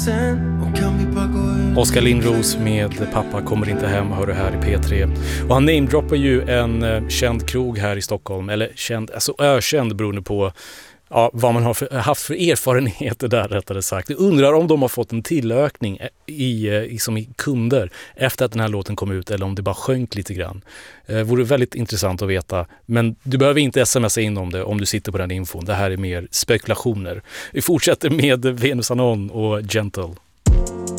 Oskar Lindros med Pappa kommer inte hem, hör du här i P3. Och han namedroppar ju en känd krog här i Stockholm, eller känd, alltså ökänd beroende på vad man har haft för erfarenheter där, rättare sagt. Jag undrar om de har fått en tillökning i kunder efter att den här låten kom ut, eller om det bara sjönk lite grann. Vore väldigt intressant att veta, men du behöver inte smsa in om det om du sitter på den infon. Det här är mer spekulationer. Vi fortsätter med Venus Anon och Gentle.